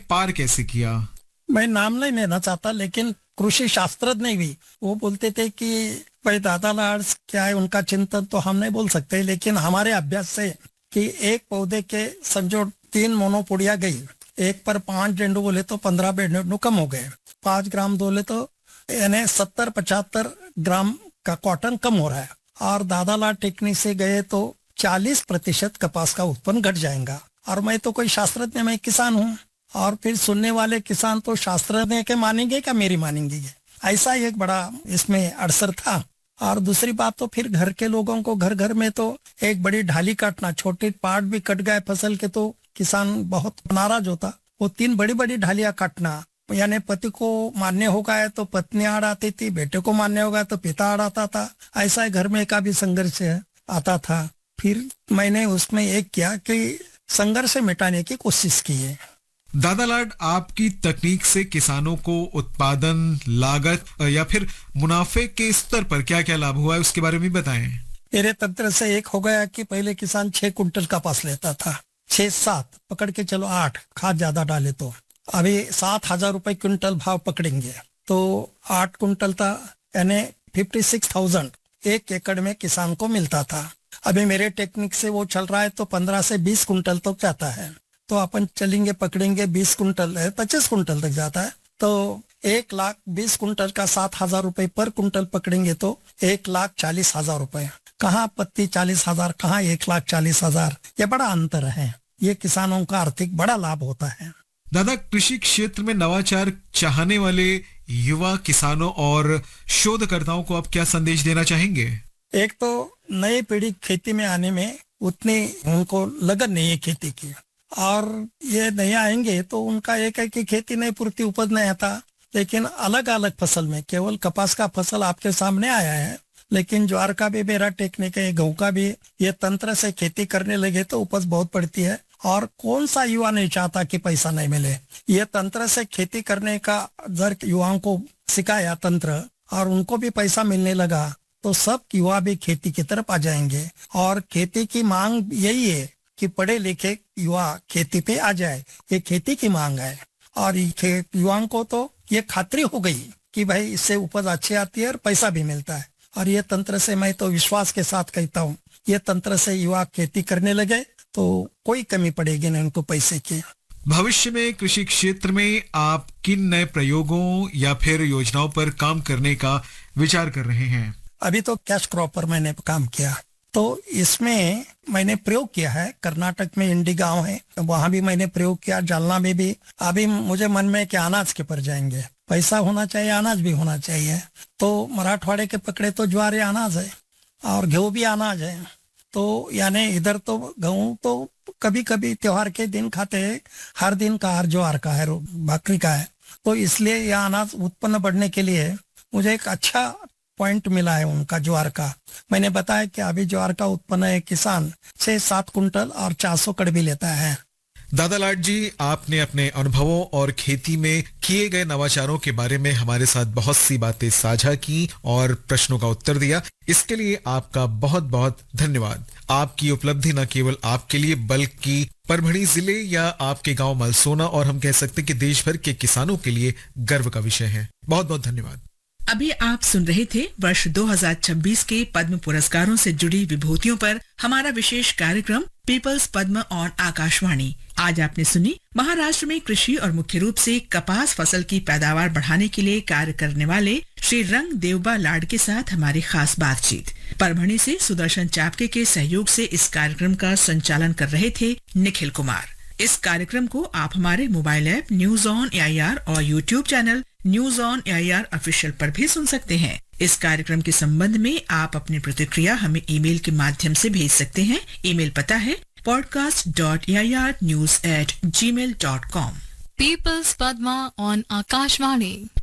पार कैसे किया? मैं नाम नहीं लेना चाहता, लेकिन कृषि शास्त्रज्ञ भी वो बोलते थे कि भाई दादा लाड क्या है, उनका चिंतन तो हम नहीं बोल सकते, लेकिन हमारे अभ्यास से कि एक पौधे के समझो 3 मोनोपोडिया गई, एक पर 5 डेंडू बोले तो 15 डेंडू कम हो गए, 5 ग्राम बोले तो यानी 70-75 ग्राम का कॉटन कम हो रहा है। और दादा लाड टेक्निक से गए तो 40% कपास का उत्पन्न घट जाएगा। और मैं तो कोई शास्त्रज्ञ, मैं किसान हूँ, और फिर सुनने वाले किसान तो शास्त्रज्ञ के मानेंगे क्या मेरी मानेंगे, ऐसा एक बड़ा इसमें अवसर था। और दूसरी बात तो फिर घर के लोगों को, घर घर में तो एक बड़ी ढाली काटना, छोटे पार्ट भी कट गए फसल के तो किसान बहुत नाराज होता। वो 3 बड़ी बड़ी ढालियां काटना, यानी पति को मारने हो गया तो पत्नी आड़ आती थी, बेटे को मारने हो गया तो पिता आड़ आता था, ऐसा घर में का भी संघर्ष आता था। फिर मैंने उसमें एक किया कि संघर्ष मिटाने की कोशिश की है। दादा लाड, आपकी तकनीक से किसानों को उत्पादन, लागत या फिर मुनाफे के स्तर पर क्या क्या लाभ हुआ है, उसके बारे में बताएं। मेरे तंत्र से एक हो गया कि पहले किसान 6 कुंटल कपास लेता था, 6-7 पकड़ के चलो 8, खाद ज्यादा डाले तो अभी 7,000 रुपए क्विंटल भाव पकड़ेंगे तो 8 कुंटल था, यानी 56,000 एक एकड़ में किसान को मिलता था। अभी मेरे टेक्निक से वो चल रहा है तो 15 से 20 कुंटल तक जाता है। तो अपन चलेंगे पकड़ेंगे 20 कुंटल है, 25 कुंटल तक जाता है तो 1,20,000 कुंटल का 7,000 रुपए पर कुंटल पकड़ेंगे तो 1,40,000 रुपए। कहाँ पत्ती 40,000, कहाँ 1,40,000, ये बड़ा अंतर है। ये किसानों का आर्थिक बड़ा लाभ होता है। दादा, कृषि क्षेत्र में नवाचार चाहने वाले युवा किसानों और शोधकर्ताओं को आप क्या संदेश देना चाहेंगे? एक तो नई पीढ़ी खेती में आने में उतनी उनको लगन नहीं है खेती की, और ये नहीं आएंगे तो उनका एक है कि खेती नहीं पूर्ति उपज नहीं आता। लेकिन अलग अलग फसल में, केवल कपास का फसल आपके सामने आया है, लेकिन ज्वार का भी मेरा टेक्निक है, गेहूं का भी, ये तंत्र से खेती करने लगे तो उपज बहुत बढ़ती है। और कौन सा युवा नहीं चाहता कि पैसा नहीं मिले। ये तंत्र से खेती करने का जर युवाओं को सिखाया तंत्र, और उनको भी पैसा मिलने लगा तो सब युवा भी खेती की तरफ आ जाएंगे। और खेती की मांग यही है कि पढ़े लिखे युवा खेती पे आ जाए, ये खेती की मांग है। और युवाओं को तो ये खातरी हो गई कि भाई इससे उपज अच्छी आती है और पैसा भी मिलता है। और ये तंत्र से मैं तो विश्वास के साथ कहता हूँ, ये तंत्र से युवा खेती करने लगे तो कोई कमी पड़ेगी नहीं उनको पैसे की। भविष्य में कृषि क्षेत्र में आप किन नए प्रयोगों या फिर योजनाओं पर काम करने का विचार कर रहे हैं? अभी तो कैश क्रॉप पर मैंने काम किया, तो इसमें मैंने प्रयोग किया है। कर्नाटक में इंडी गांव है, वहां भी मैंने प्रयोग किया, जालना में भी। अभी मुझे मन में कि अनाज के पर जाएंगे, पैसा होना चाहिए, अनाज भी होना चाहिए। तो मराठवाड़े के पकड़े तो ज्वार अनाज है और गेहूं भी अनाज है। तो यानी इधर तो गेहूं तो कभी कभी त्योहार के दिन खाते हैं, हर दिन का, हर ज्वार का है, बकरी का है। तो इसलिए यह अनाज उत्पन्न बढ़ने के लिए मुझे एक अच्छा पॉइंट मिला है उनका, ज्वार का। मैंने बताया कि अभी ज्वार का उत्पन्न है किसान 6-7 कुंटल और 400 कड़ भी लेता है। दादा लाड जी, आपने अपने अनुभवों और खेती में किए गए नवाचारों के बारे में हमारे साथ बहुत सी बातें साझा की और प्रश्नों का उत्तर दिया। इसके लिए आपका बहुत बहुत धन्यवाद। आपकी उपलब्धि न केवल आपके लिए बल्कि परभणी जिले या आपके गांव मलसोना और हम कह सकते कि देश भर के किसानों के लिए गर्व का विषय है। बहुत बहुत धन्यवाद। अभी आप सुन रहे थे वर्ष 2026 के पद्म पुरस्कारों से जुड़ी विभूतियों पर हमारा विशेष कार्यक्रम पीपल्स पद्म और आकाशवाणी। आज आपने सुनी महाराष्ट्र में कृषि और मुख्य रूप से कपास फसल की पैदावार बढ़ाने के लिए कार्य करने वाले श्री रंग देवबा लाड के साथ हमारी खास बातचीत। परभणी से सुदर्शन चापके के सहयोग से इस कार्यक्रम का संचालन कर रहे थे निखिल कुमार। इस कार्यक्रम को आप हमारे mobile app news on AIR और YouTube channel news on AIR official पर भी सुन सकते हैं। इस कार्यक्रम के संबंध में आप अपनी प्रतिक्रिया हमें ईमेल के माध्यम से भेज सकते हैं। ईमेल पता है podcast.airnews@gmail.com। People's Padma on Akashvani.